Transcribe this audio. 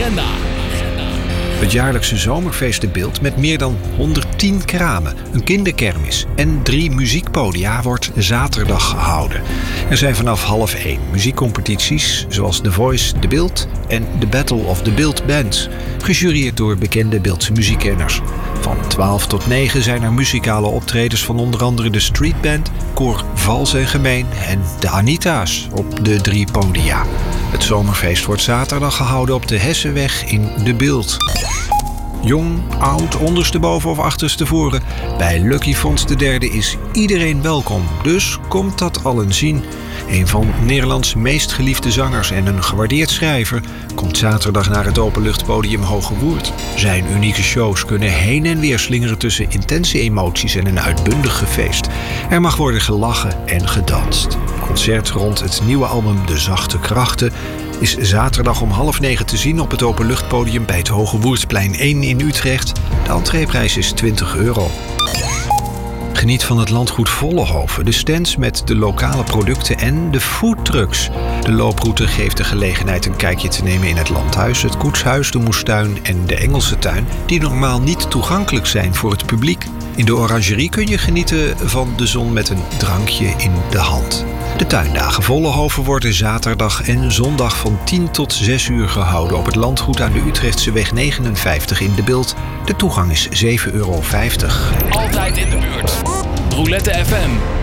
agenda. Het jaarlijkse zomerfeest De Bilt met meer dan 110 kramen, een kinderkermis en 3 muziekpodia wordt zaterdag gehouden. Er zijn vanaf 12:30 muziekcompetities zoals The Voice De Bilt en The Battle of the Bilt Bands, gejureerd door bekende Biltse muziekkenners. Van 12 tot 9 zijn er muzikale optredens van onder andere de Street Band, Koor Vals en Gemeen en de Anita's op de 3 podia. Het zomerfeest wordt zaterdag gehouden op de Hessenweg in De Bilt. Jong, oud, ondersteboven of achterstevoren, bij Lucky Fonds III is iedereen welkom. Dus komt dat al eens zien. Een van Nederlands meest geliefde zangers en een gewaardeerd schrijver komt zaterdag naar het openluchtpodium Hoge Woerd. Zijn unieke shows kunnen heen en weer slingeren tussen intense emoties en een uitbundig feest. Er mag worden gelachen en gedanst. Concert rond het nieuwe album De Zachte Krachten is zaterdag om 8:30 te zien op het openluchtpodium bij het Hoge Woerdsplein 1 in Utrecht. De entreeprijs is €20. Geniet van het landgoed Vollenhoven, de stands met de lokale producten en de foodtrucks. De looproute geeft de gelegenheid een kijkje te nemen in het landhuis, het koetshuis, de moestuin en de Engelse tuin, die normaal niet toegankelijk zijn voor het publiek. In de orangerie kun je genieten van de zon met een drankje in de hand. De tuindagen Vollenhoven worden zaterdag en zondag van 10 tot 6 uur gehouden op het landgoed aan de Utrechtseweg 59 in De Bilt. De toegang is €7,50. Altijd in de buurt. Roulette FM.